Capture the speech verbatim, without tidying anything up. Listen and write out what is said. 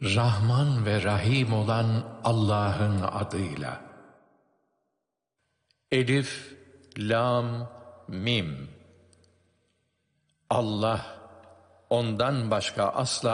Rahman ve Rahim olan Allah'ın adıyla. Elif, Lam, Mim. Allah, ondan başka asla